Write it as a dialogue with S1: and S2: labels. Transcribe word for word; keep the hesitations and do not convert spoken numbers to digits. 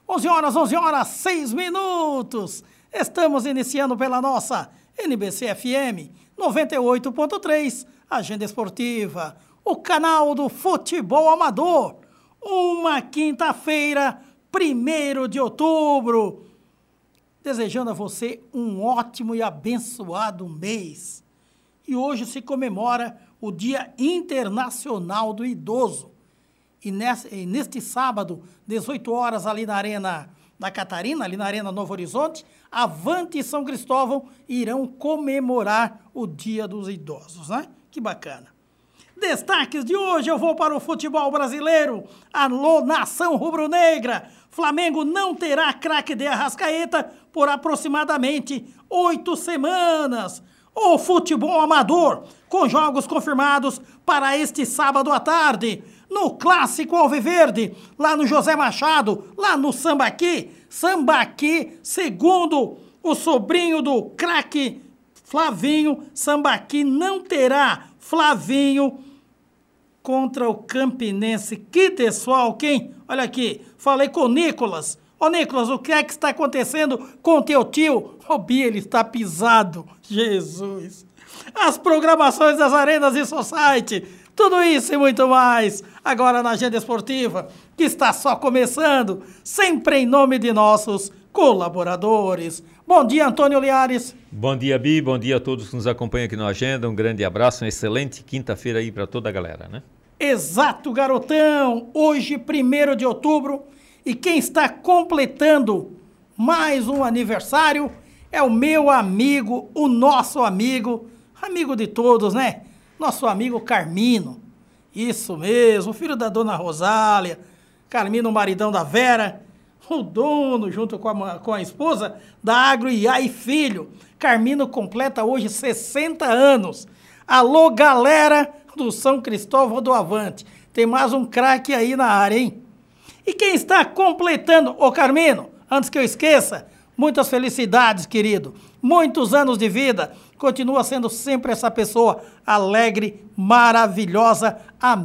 S1: onze horas, onze horas, seis minutos. Estamos iniciando pela nossa N B C F M noventa e oito ponto três, Agenda Esportiva, o canal do futebol amador. Uma quinta-feira, primeiro de outubro. Desejando a você um ótimo e abençoado mês. E hoje se comemora o Dia Internacional do Idoso. E, nesse, e neste sábado, dezoito horas, ali na Arena da Catarina, ali na Arena Novo Horizonte, Avante e São Cristóvão irão comemorar o Dia dos Idosos, né? Que bacana. Destaques de hoje, eu vou para o futebol brasileiro. Alô, nação rubro-negra. Flamengo não terá craque de Arrascaeta por aproximadamente oito semanas. O futebol amador, com jogos confirmados para este sábado à tarde. No Clássico Alviverde, lá no José Machado, lá no Sambaqui. Sambaqui, segundo o sobrinho do craque Flavinho, Sambaqui não terá Flavinho contra o Campinense. Que desfalque, hein? Olha aqui, falei com o Nicolas. Ô, Nicolas, o que é que está acontecendo com teu tio? O Bia, ele está pisado. Jesus. As programações das arenas e society. Tudo isso e muito mais. Agora na Agenda Esportiva, que está só começando. Sempre em nome de nossos colaboradores. Bom dia, Antônio Liares.
S2: Bom dia, Bi. Bom dia a todos que nos acompanham aqui na Agenda. Um grande abraço, uma excelente quinta-feira aí para toda a galera, né?
S1: Exato, garotão. Hoje, primeiro de outubro. E quem está completando mais um aniversário é o meu amigo, o nosso amigo, amigo de todos, né? Nosso amigo Carmino. Isso mesmo, filho da dona Rosália. Carmino, o maridão da Vera. O dono, junto com a, com a esposa, da Agro I A e Filho. Carmino completa hoje sessenta anos. Alô, galera do São Cristóvão do Avante. Tem mais um craque aí na área, hein? E quem está completando, ô Carmino, antes que eu esqueça, muitas felicidades, querido. Muitos anos de vida. Continua sendo sempre essa pessoa alegre, maravilhosa,